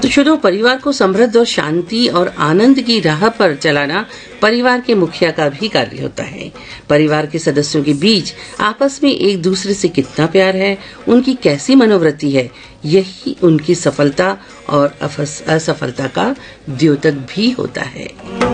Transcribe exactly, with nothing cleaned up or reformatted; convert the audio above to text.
तो श्रोताओं, परिवार को समृद्ध और शांति और आनंद की राह पर चलाना परिवार के मुखिया का भी कार्य होता है। परिवार के सदस्यों के बीच आपस में एक दूसरे से कितना प्यार है, उनकी कैसी मनोवृत्ति है, यही उनकी सफलता और असफलता का द्योतक भी होता है।